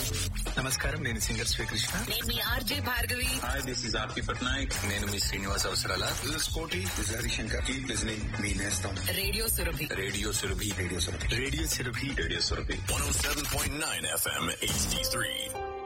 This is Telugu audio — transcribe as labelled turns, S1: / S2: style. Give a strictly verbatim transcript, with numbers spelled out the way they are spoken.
S1: నమస్కారం, నేను సింగర్ శ్రీకృష్ణ.
S2: నేను మీ RJ Bhargavi.
S3: Hi, this is ఆర్పి పట్నాయక్.
S1: నేను మీ శ్రీనివాస్ అవసరాల.
S4: This is Koti. This is Harishankar. Keep listening. Me Nestam.
S2: Radio Surabhi.
S1: Radio Surabhi.
S4: Radio Sarabhi.
S1: Radio Surabhi.
S3: Radio Surabhi
S5: one oh seven point nine F M H D three.